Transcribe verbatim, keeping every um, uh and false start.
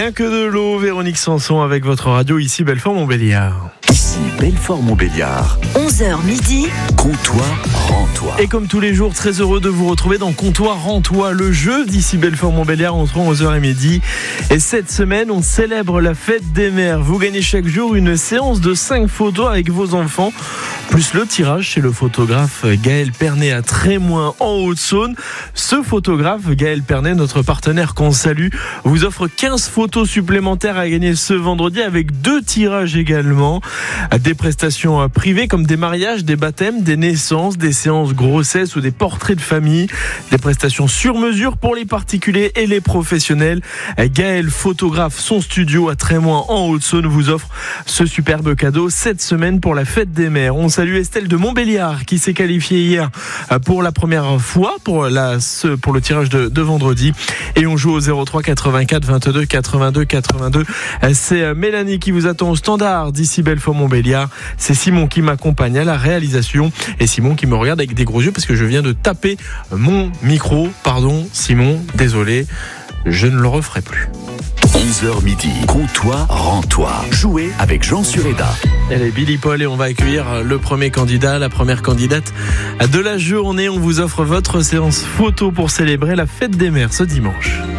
Rien que de l'eau, Véronique Sanson avec votre radio ici Belfort-Montbéliard. Ici Belfort-Montbéliard. onze heures midi. Comptoir Rantois. Et comme tous les jours, très heureux de vous retrouver dans Comptoir Rantois, le jeu d'ici Belfort-Montbéliard entre onze heures midi. Et cette semaine, on célèbre la fête des mères. Vous gagnez chaque jour une séance de cinq photos avec vos enfants, plus le tirage chez le photographe Gaël Pernet à Trémoin en Haute-Saône. Ce photographe, Gaël Pernet, notre partenaire qu'on salue, vous offre quinze photos supplémentaires à gagner ce vendredi avec deux tirages également. Des prestations privées comme des mariages, des baptêmes, des naissances, des séances grossesse ou des portraits de famille. Des prestations sur mesure pour les particuliers et les professionnels. Gaël, photographe, son studio à Trémoin en Haute-Saône vous offre ce superbe cadeau cette semaine pour la fête des mères. On salue Estelle de Montbéliard qui s'est qualifiée hier pour la première fois pour, la, pour le tirage de, de vendredi. Et on joue au zéro trois quatre-vingt-quatre vingt-deux quatre-vingt-deux quatre-vingt-deux. C'est Mélanie qui vous attend au standard d'ici Belfort-Montbéliard. C'est Simon qui m'accompagne à la réalisation. Et Simon qui me regarde avec des gros yeux parce que je viens de taper mon micro. Pardon Simon, désolé, je ne le referai plus. onze heures midi, Comptoir Rantois. Jouez avec Jean Sureda. Elle est Billy Paul et on va accueillir le premier candidat, la première candidate de la journée. On vous offre votre séance photo pour célébrer la fête des mères ce dimanche.